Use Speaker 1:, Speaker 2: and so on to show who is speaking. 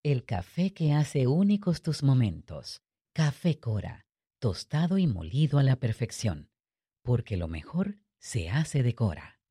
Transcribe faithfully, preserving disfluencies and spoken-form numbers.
Speaker 1: El café que hace únicos tus momentos. Café Cora, tostado y molido a la perfección. Porque lo mejor se hace de Cora.